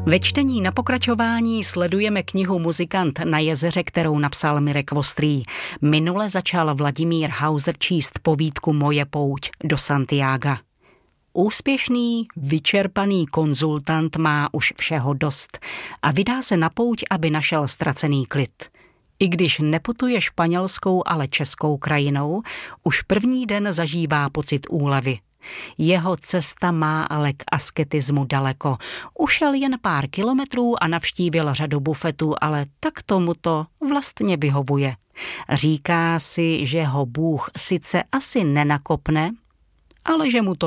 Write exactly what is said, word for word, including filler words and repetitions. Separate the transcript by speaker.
Speaker 1: Ve čtení na pokračování sledujeme knihu Muzikant na jezeře, kterou napsal Mirek Vostrý. Minule začal Vladimír Hauser číst povídku Moje pouť do Santiaga. Úspěšný, vyčerpaný konzultant má už všeho dost a vydá se na pouť, aby našel ztracený klid. I když neputuje španělskou, ale českou krajinou, už první den zažívá pocit úlevy. Jeho cesta má ale k asketismu daleko. Ušel jen pár kilometrů a navštívil řadu bufetů, ale tak tomu to vlastně vyhovuje. Říká si, že ho Bůh sice asi nenakopne, ale že mu to